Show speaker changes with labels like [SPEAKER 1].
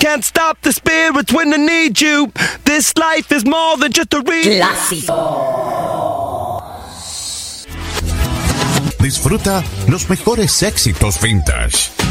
[SPEAKER 1] can't stop the spirits when I need you. This life is more than just a
[SPEAKER 2] Clásico. Disfruta los mejores éxitos vintage.